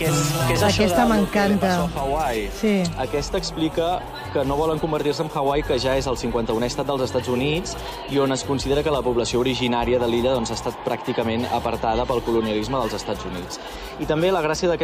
és això Aquesta de m'encanta. Hawaii. Sí. Aquesta explica que no volen convertir-se en Hawaii, que ja és el 51è estat dels Estats Units, i on es considera que la població originària de l'illa ha estat pràcticament apartada pel colonialisme dels Estats Units. I també la gràcia d'aquest